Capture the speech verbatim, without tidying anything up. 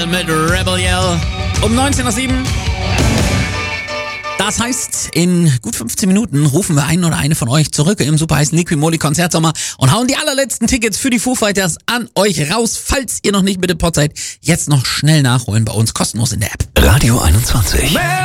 mit Rebel Yell um neunzehn Uhr sieben. Das heißt, in gut fünfzehn Minuten rufen wir einen oder eine von euch zurück im super heißen Liqui-Moly Konzertsommer und hauen die allerletzten Tickets für die Foo Fighters an euch raus. Falls ihr noch nicht mit dem Pod seid, jetzt noch schnell nachholen bei uns kostenlos in der App. Radio einundzwanzig.